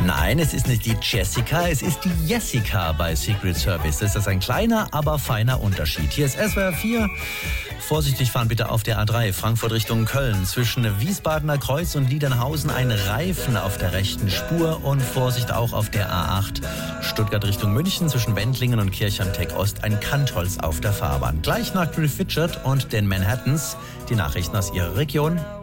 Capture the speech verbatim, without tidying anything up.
Nein, es ist nicht die Jessica, es ist die Jessica bei Secret Service. Das ist ein kleiner, aber feiner Unterschied. Hier ist S W R vier. Vorsichtig fahren bitte auf der A drei, Frankfurt Richtung Köln. Zwischen Wiesbadener Kreuz und Liedernhausen ein Reifen auf der rechten Spur. Und Vorsicht auch auf der A acht, Stuttgart Richtung München. Zwischen Wendlingen und Kirchheim-Tech Ost ein Kantholz auf der Fahrbahn. Gleich nach Cliff Richard und den Manhattans die Nachrichten aus Ihrer Region.